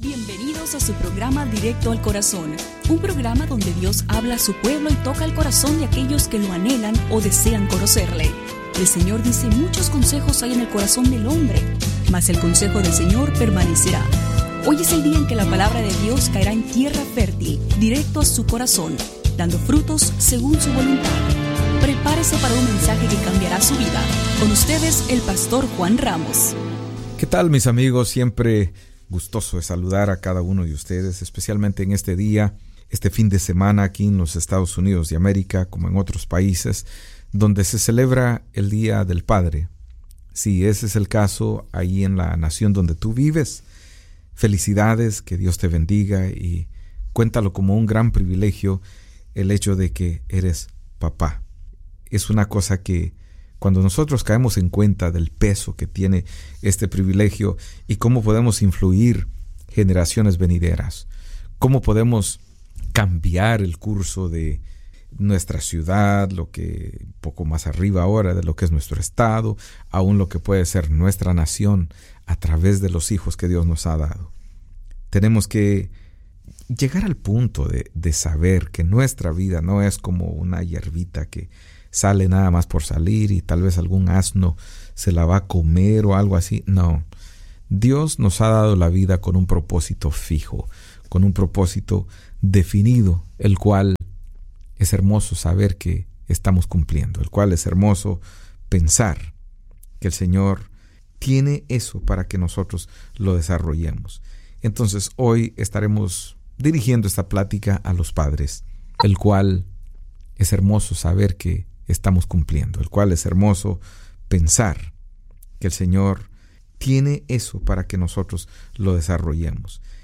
Bienvenidos a su programa Directo al Corazón, un programa donde Dios habla a su pueblo y toca el corazón de aquellos que lo anhelan o desean conocerle. El Señor dice: muchos consejos hay en el corazón del hombre, mas el consejo del Señor permanecerá. Hoy es el día en que la palabra de Dios caerá en tierra fértil, directo a su corazón, dando frutos según su voluntad. Prepárese para un mensaje que cambiará su vida. Con ustedes, el pastor Juan Ramos. ¿Qué tal, mis amigos? Siempre gustoso de saludar a cada uno de ustedes, especialmente en este día, este fin de semana aquí en los Estados Unidos de América, como en otros países, donde se celebra el Día del Padre. Si ese es el caso ahí en la nación donde tú vives, felicidades, que Dios te bendiga y cuéntalo como un gran privilegio el hecho de que eres papá. Es una cosa que cuando nosotros caemos en cuenta del peso que tiene este privilegio y cómo podemos influir generaciones venideras, cómo podemos cambiar el curso de nuestra ciudad, lo que poco más arriba ahora de lo que es nuestro estado, aún lo que puede ser nuestra nación a través de los hijos que Dios nos ha dado. Tenemos que llegar al punto de saber que nuestra vida no es como una hierbita que sale nada más por salir y tal vez algún asno se la va a comer o algo así. No, Dios nos ha dado la vida con un propósito fijo, con un propósito definido, el cual es hermoso saber que estamos cumpliendo, el cual es hermoso pensar que el Señor tiene eso para que nosotros lo desarrollemos. Entonces hoy estaremos dirigiendo esta plática a los padres, el cual es hermoso saber que estamos cumpliendo, el cual es hermoso pensar que el Señor tiene eso para que nosotros lo desarrollemos.